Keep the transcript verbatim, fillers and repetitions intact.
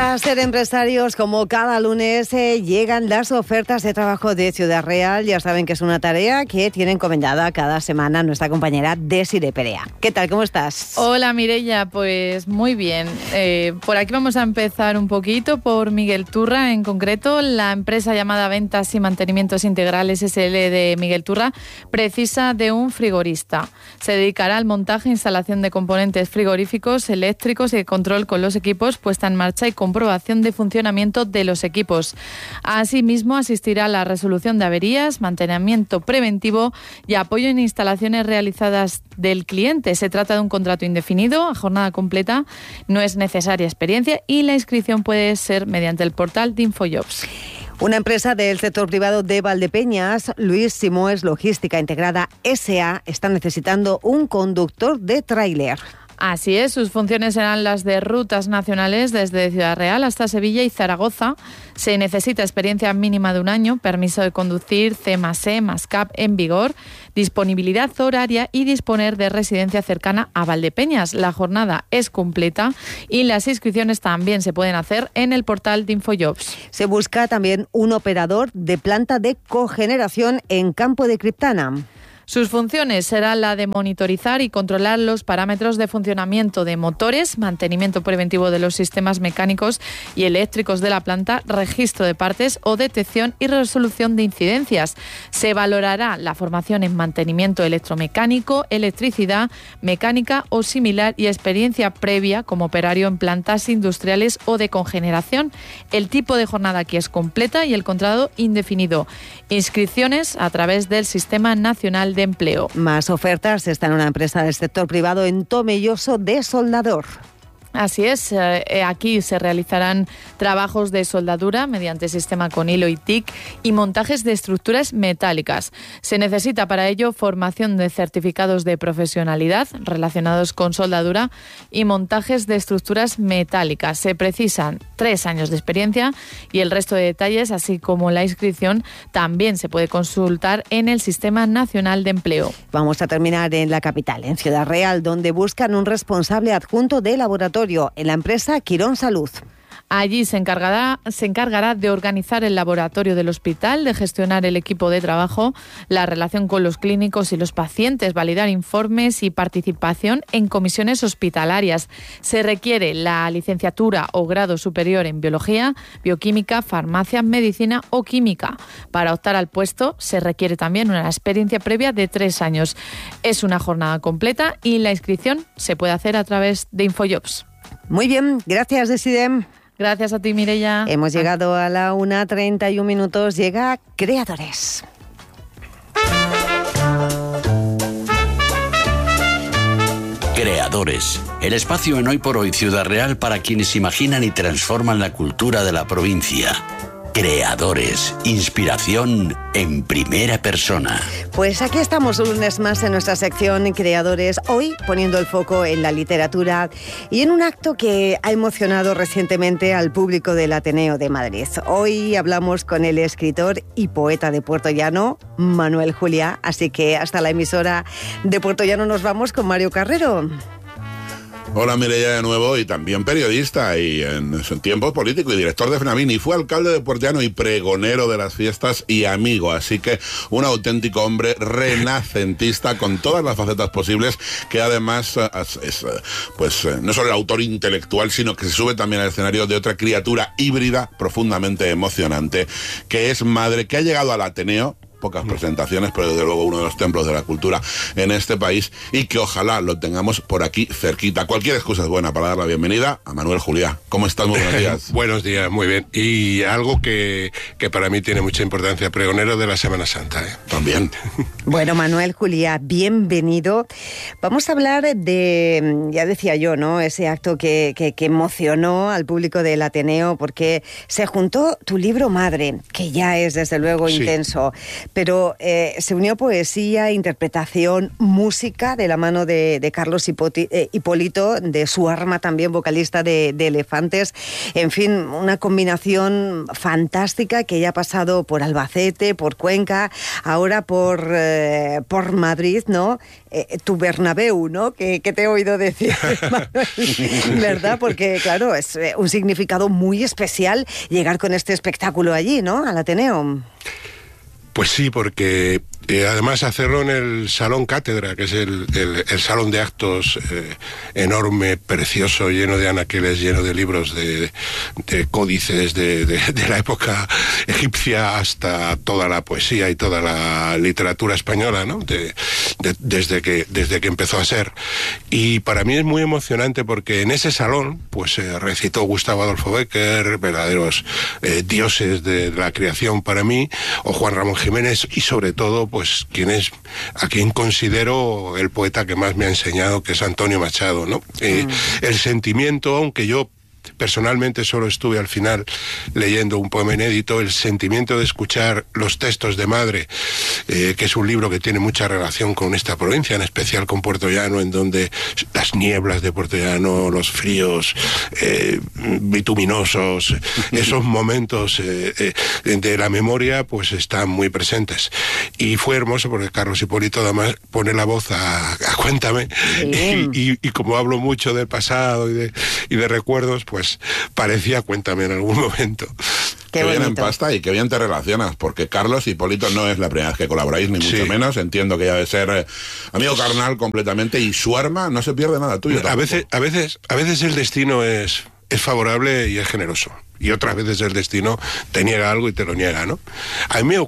Para ser empresarios, como cada lunes, eh, llegan las ofertas de trabajo de Ciudad Real. Ya saben que es una tarea que tiene encomendada cada semana nuestra compañera Desiree Perea. ¿Qué tal? ¿Cómo estás? Hola Mireia, pues muy bien. Eh, por aquí vamos a empezar un poquito por Miguel Turra, en concreto. La empresa llamada Ventas y Mantenimientos Integrales S L de Miguel Turra precisa de un frigorista. Se dedicará al montaje e instalación de componentes frigoríficos, eléctricos y de control con los equipos, puesta en marcha y comprobación de funcionamiento de los equipos. Asimismo, asistirá a la resolución de averías, mantenimiento preventivo y apoyo en instalaciones realizadas del cliente. Se trata de un contrato indefinido a jornada completa, no es necesaria experiencia y la inscripción puede ser mediante el portal de InfoJobs. Una empresa del sector privado de Valdepeñas, Luis Simoes Logística Integrada S A, está necesitando un conductor de tráiler. Así es, sus funciones serán las de rutas nacionales desde Ciudad Real hasta Sevilla y Zaragoza. Se necesita experiencia mínima de un año, permiso de conducir C más E más C A P en vigor, disponibilidad horaria y disponer de residencia cercana a Valdepeñas. La jornada es completa y las inscripciones también se pueden hacer en el portal de InfoJobs. Se busca también un operador de planta de cogeneración en Campo de Criptana. Sus funciones serán la de monitorizar y controlar los parámetros de funcionamiento de motores, mantenimiento preventivo de los sistemas mecánicos y eléctricos de la planta, registro de partes o detección y resolución de incidencias. Se valorará la formación en mantenimiento electromecánico, electricidad, mecánica o similar y experiencia previa como operario en plantas industriales o de cogeneración. El tipo de jornada aquí es completa y el contrato indefinido. Inscripciones a través del Sistema Nacional de Empleo. Más ofertas está en una empresa del sector privado en Tomelloso de soldador. Así es, eh, aquí se realizarán trabajos de soldadura mediante sistema con hilo y T I C y montajes de estructuras metálicas. Se necesita para ello formación de certificados de profesionalidad relacionados con soldadura y montajes de estructuras metálicas. Se precisan tres años de experiencia y el resto de detalles, así como la inscripción, también se puede consultar en el Sistema Nacional de Empleo. Vamos a terminar en la capital, en Ciudad Real, donde buscan un responsable adjunto de laboratorio en la empresa Quirón Salud. Allí se encargará, se encargará de organizar el laboratorio del hospital, de gestionar el equipo de trabajo, la relación con los clínicos y los pacientes, validar informes y participación en comisiones hospitalarias. Se requiere la licenciatura o grado superior en biología, bioquímica, farmacia, medicina o química. Para optar al puesto se requiere también una experiencia previa de tres años. Es una jornada completa y la inscripción se puede hacer a través de InfoJobs. Muy bien, gracias, Desiree. Gracias a ti, Mireia. Hemos llegado a la una treinta y un minutos. Llega Creadores. Creadores, el espacio en Hoy por Hoy Ciudad Real para quienes imaginan y transforman la cultura de la provincia. Creadores, inspiración en primera persona. Pues aquí estamos un lunes más en nuestra sección Creadores, hoy poniendo el foco en la literatura y en un acto que ha emocionado recientemente al público del Ateneo de Madrid. Hoy hablamos con el escritor y poeta de Puerto Llano, Manuel Juliá, así que hasta la emisora de Puerto Llano nos vamos con Mario Carrero. Hola Mireia de nuevo, y también periodista y en su tiempo político y director de FNAVIN, y fue alcalde de Puerto Llano y pregonero de las fiestas y amigo, así que un auténtico hombre renacentista con todas las facetas posibles, que además es, es pues no solo el autor intelectual, sino que se sube también al escenario de otra criatura híbrida profundamente emocionante, que es madre, que ha llegado al Ateneo. Pocas presentaciones, pero desde luego uno de los templos de la cultura en este país, y que ojalá lo tengamos por aquí cerquita. Cualquier excusa es buena para dar la bienvenida a Manuel Juliá. ¿Cómo estás? Muy buenos días. Buenos días, muy bien. Y algo que, que para mí tiene mucha importancia, pregonero de la Semana Santa, ¿eh? También. Bueno, Manuel Juliá, bienvenido. Vamos a hablar de, ya decía yo, ¿no? Ese acto que, que, que emocionó al público del Ateneo, porque se juntó tu libro madre, que ya es desde luego sí. intenso. pero eh, se unió poesía, interpretación, música de la mano de, de Carlos Hipoti, eh, Hipólito, de su arma también, vocalista de, de Elefantes. En fin, una combinación fantástica que ya ha pasado por Albacete, por Cuenca, ahora por, eh, por Madrid, ¿no? Eh, tu Bernabéu, ¿no? Que, que te he oído decir, ¿verdad? Porque, claro, es un significado muy especial llegar con este espectáculo allí, ¿no? Al Ateneo. Pues sí, porque eh, además hacerlo en el Salón Cátedra, que es el, el, el salón de actos eh, enorme, precioso, lleno de anaqueles, lleno de libros, de, de códices de, de, de la época egipcia hasta toda la poesía y toda la literatura española, ¿no? De, de, desde que, desde que empezó a ser. Y para mí es muy emocionante porque en ese salón pues eh, recitó Gustavo Adolfo Bécquer, verdaderos eh, dioses de, de la creación para mí, o Juan Ramón Jiménez, y sobre todo pues quien es, a quien considero el poeta que más me ha enseñado, que es Antonio Machado, ¿no? Eh, mm. El sentimiento, aunque yo personalmente solo estuve al final leyendo un poema inédito, el sentimiento de escuchar los textos de Madre, eh, que es un libro que tiene mucha relación con esta provincia, en especial con Puerto Llano, en donde las nieblas de Puerto Llano, los fríos eh, bituminosos, esos momentos eh, eh, de la memoria pues están muy presentes. Y fue hermoso porque Carlos Hipólito además pone la voz a, a Cuéntame, y, y, y como hablo mucho del pasado y de, y de recuerdos, pues parecía Cuéntame en algún momento. Qué bien en pasta y qué bien te relacionas, porque Carlos Hipólito no es la primera vez que colaboráis, ni mucho sí. menos. Entiendo que ya debe ser eh, amigo carnal completamente, y su arma no se pierde nada tuyo. A veces, a veces, a veces el destino es, es favorable y es generoso. Y otras veces el destino te niega algo y te lo niega, ¿no? A mí me